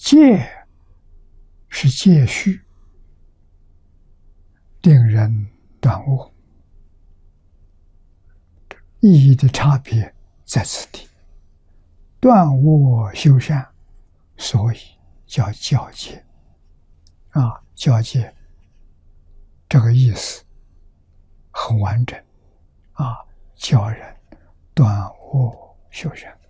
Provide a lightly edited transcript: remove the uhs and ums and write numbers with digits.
戒是戒序，令人断恶，意义的差别在此地。断恶修善，所以叫教戒。教戒这个意思很完整，教人断恶修善。